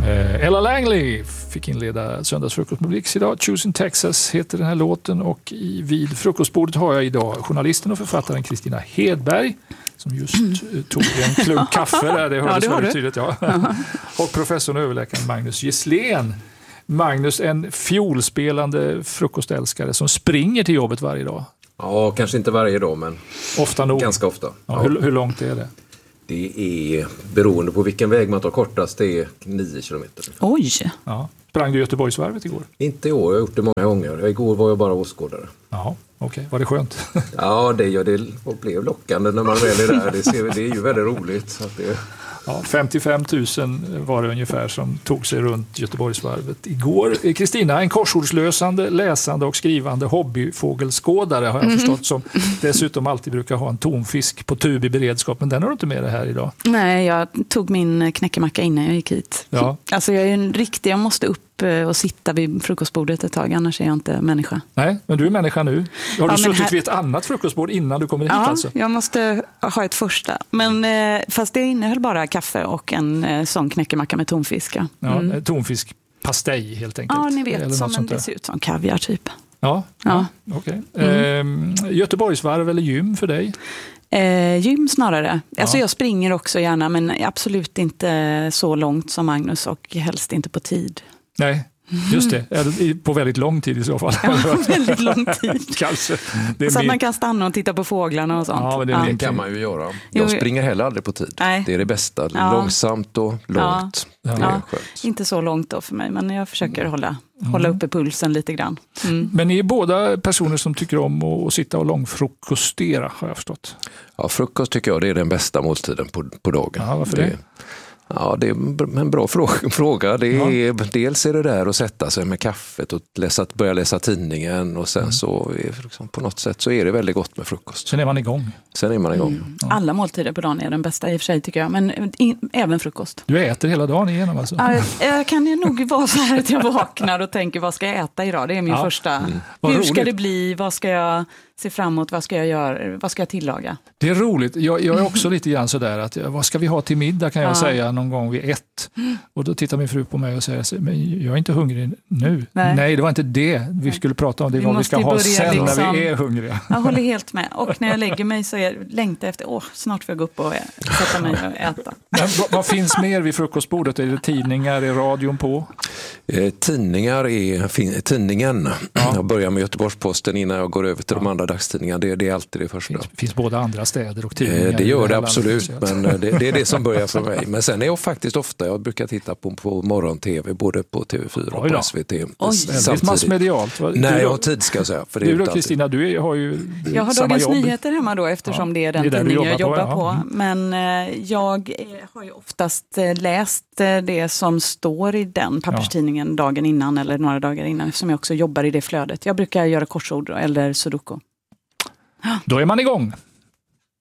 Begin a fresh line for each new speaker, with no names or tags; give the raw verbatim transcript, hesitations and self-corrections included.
Eh, Ella Langley fick inleda söndagsfrukostpubliks idag. Choosing Texas heter den här låten och i, vid frukostbordet har jag idag journalisten och författaren Kristina Hedberg som just mm. tog en klunk kaffe där, det hördes ja, väldigt tydligt. Ja. Och professorn och överläkaren Magnus Gisslén. Magnus, en fiolspelande frukostälskare som springer till jobbet varje dag.
Ja, kanske inte varje dag, men
ofta nog.
Ganska ofta.
Ja,
ja.
Hur, hur långt är det?
Det är beroende på vilken väg man tar kortast, det är nio kilometer.
Oj!
Ja. Sprang du Göteborgsvarvet igår?
Inte i år, jag har gjort det många gånger. Igår var jag bara åskådare.
Ja, okej. Okay. Var det skönt?
Ja, det, ja, det blev lockande när man väl är där. Det, ser, det är ju väldigt roligt. Så att det...
Ja, femtiofem tusen var det ungefär som tog sig runt Göteborgsvarvet igår. Kristina, en korsordslösande, läsande och skrivande hobbyfågelskådare har jag mm. förstått, som dessutom alltid brukar ha en tonfisk på tub i beredskap, men den har du inte med dig här idag.
Nej, jag tog min knäckemacka innan jag gick hit. Ja. Alltså jag är en riktig, jag måste upp och sitta vid frukostbordet ett tag, annars är jag inte människa.
Nej, men du är människa nu. Har du
ja,
suttit
här...
vid ett annat frukostbord innan du kommer hit
ja,
alltså?
Jag måste ha ett första. Men eh, fast det innehöll bara kaffe och en eh, sån knäckemacka med tonfisk. Mm.
Ja, tonfiskpastej helt enkelt.
Ja, ni vet, som en, det ser ut som kaviar typ.
Ja, ja. ja okej. Okay. Mm. Eh, Göteborgsvarv eller gym för dig?
Eh, gym snarare. Alltså
ja.
Jag springer också gärna, men absolut inte så långt som Magnus och helst inte på tid.
Nej. Just det, på väldigt lång tid i så fall.
Ja, väldigt lång tid.
Kanske. Det är
så
mer...
att man kan stanna och titta på fåglarna och sånt.
Ja, men det, ja. det kan man ju göra. Jag springer heller aldrig på tid. Nej. Det är det bästa. Ja. Långsamt och långt.
Ja.
Det är
ja.
skönt.
Inte så långt då för mig, men jag försöker
mm.
hålla, hålla uppe pulsen lite grann. Mm.
Men ni är båda personer som tycker om att sitta och långfrukostera, har jag förstått.
Ja, frukost tycker jag det är den bästa måltiden på, på dagen.
Ja, varför det? det?
Ja, det är en bra fråga. Det är, ja. Dels är det där att sätta sig med kaffet och läsa, börja läsa tidningen och sen mm. så är, liksom, på något sätt så är det väldigt gott med frukost.
Sen är man igång.
Sen är man igång.
Mm. Ja. Alla måltider på dagen är den bästa i och för sig tycker jag, men in, även frukost.
Du äter hela dagen igenom alltså?
Ja, jag, jag kan ju nog vara så här att jag vaknar och tänker, vad ska jag äta idag? Det är min ja. första. Mm. Hur roligt. Ska det bli? Vad ska jag se framåt? Vad ska jag göra? Vad ska jag tillaga?
Det är roligt. Jag, jag är också lite grann sådär att vad ska vi ha till middag kan jag ja. säga någon gång vid ett. Och då tittar min fru på mig och säger, men jag är inte hungrig nu. Nej, Nej det var inte det vi skulle prata om. Det är vad vi ska ha sen liksom, när vi är hungriga.
Jag håller helt med. Och när jag lägger mig så är längtar efter, åh, snart får jag gå upp och sätta mig och äta.
Men, vad, vad finns mer vid frukostbordet? Är det tidningar? Är radion på?
Eh, tidningar är fin- tidningen. Ja. Jag börjar med Göteborgs-Posten innan jag går över till ja. de andra dagstidningarna. Det, det är alltid det första.
Det finns, finns både andra städer och tidningar.
Eh, det gör det absolut, men det, det är det som börjar för mig. Men sen är jag faktiskt ofta, jag brukar titta på, på morgon-tv, både på T V fyra och på S V T.
Oj, väldigt massmedialt.
Nej, du, jag har tid ska jag säga. För det
du då Kristina, du har ju
jag har Dagens
jobb.
Nyheter hemma då, eftersom ja, det är den det är tidning jag jobbar på. på. Ja. Men eh, jag har ju oftast eh, läst eh, det som står i den papperstidningen ja. dagen innan eller några dagar innan, eftersom jag också jobbar i det flödet. Jag brukar göra korsord eller sudoku.
Då är man igång.